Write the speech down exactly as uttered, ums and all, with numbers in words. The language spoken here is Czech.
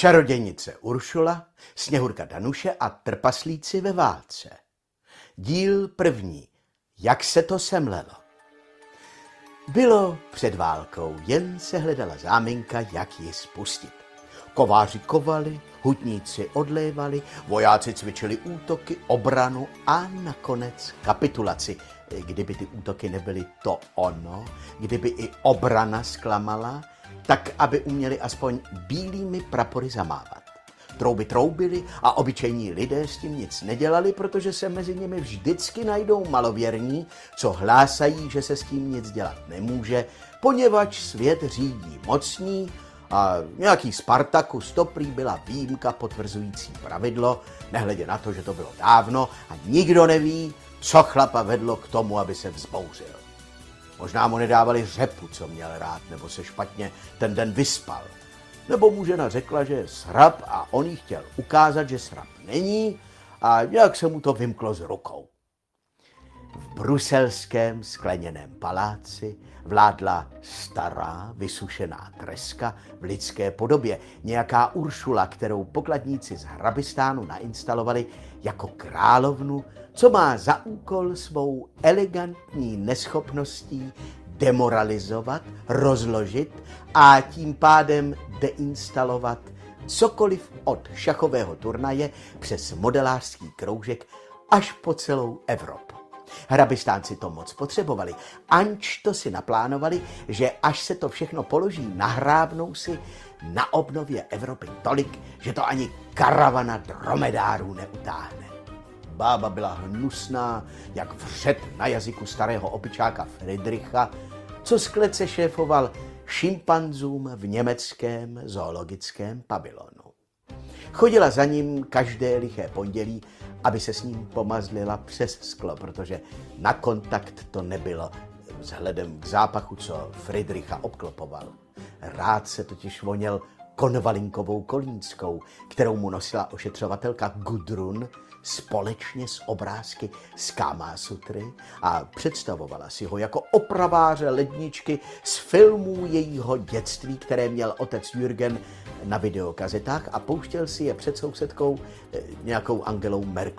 Čarodějnice Uršula, Sněhurka Danuše a trpaslíci ve válce. Díl první. Jak se to semlelo. Bylo před válkou, jen se hledala záminka, jak ji spustit. Kováři kovali, hutníci odlévali, vojáci cvičili útoky, obranu a nakonec kapitulaci. Kdyby ty útoky nebyly to ono, kdyby i obrana zklamala, tak aby uměli aspoň bílými prapory zamávat. Trouby troubily a obyčejní lidé s tím nic nedělali, protože se mezi nimi vždycky najdou malověrní, co hlásají, že se s tím nic dělat nemůže, poněvadž svět řídí mocní a nějaký Spartakus to prý byla výjimka potvrzující pravidlo, nehledě na to, že to bylo dávno a nikdo neví, co chlapa vedlo k tomu, aby se vzbouřil. Možná mu nedávali řepu, co měl rád, nebo se špatně ten den vyspal. Nebo mu žena řekla, že je srab a on jí chtěl ukázat, že srab není a nějak se mu to vymklo z rukou. V bruselském skleněném paláci vládla stará, vysušená treska v lidské podobě, nějaká Uršula, kterou pokladníci z Hrabistánu nainstalovali jako královnu, co má za úkol svou elegantní neschopností demoralizovat, rozložit a tím pádem deinstalovat cokoliv od šachového turnaje přes modelářský kroužek až po celou Evropu. Hrabistánci to moc potřebovali, anč to si naplánovali, že až se to všechno položí, nahrábnou si na obnově Evropy tolik, že to ani karavana dromedárů neutáhne. Bába byla hnusná, jak vřet na jazyku starého opičáka Friedricha, co z klece šéfoval šimpanzům v německém zoologickém pavilonu. Chodila za ním každé liché pondělí, aby se s ním pomazlila přes sklo, protože na kontakt to nebylo vzhledem k zápachu, co Friedricha obklopoval. Rád se totiž voněl konvalinkovou kolínskou, kterou mu nosila ošetřovatelka Gudrun společně s obrázky z Kámasutry a představovala si ho jako opraváře ledničky z filmů jejího dětství, které měl otec Jürgen na videokazetách a pouštěl si je před sousedkou nějakou Angelou Merkelovou.